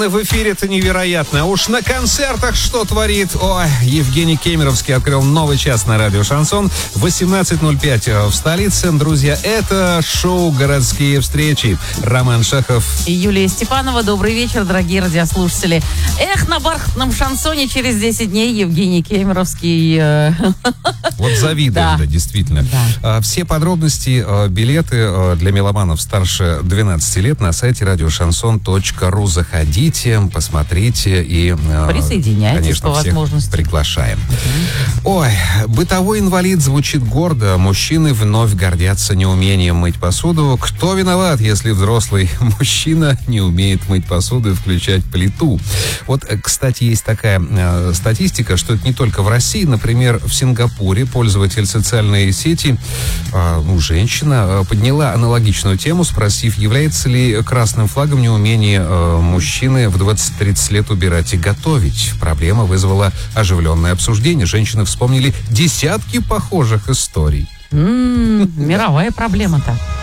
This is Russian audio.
В эфире это невероятно. Уж на концертах что творит? Ой, Евгений Кемеровский открыл новый час на радио «Шансон». 18:05 в столице. Друзья, это шоу «Городские встречи». Роман Шахов и Юлия Степанова. Добрый вечер, дорогие радиослушатели. Эх, на бархатном шансоне через 10 дней Евгений Кемеровский. Вот завидуем, да, действительно. Да. Все подробности, билеты для меломанов старше 12 лет на сайте radioshanson.ru. Заходите, посмотрите и, присоединяйтесь, конечно, по всех возможности. Приглашаем. Ой, бытовой инвалид звучит гордо. Мужчины вновь гордятся неумением мыть посуду. Кто виноват, если взрослый мужчина не умеет мыть посуду и включать плиту? Вот, кстати, есть такая статистика, что это не только в России. Например, в Сингапуре пользователь социальной сети, женщина, подняла аналогичную тему, спросив, является ли красным флагом неумение мужчины в 20-30 лет убирать и готовить. Проблема вызвала оживленное обсуждение. Женщины вспомнили десятки похожих историй. Мировая проблема-то.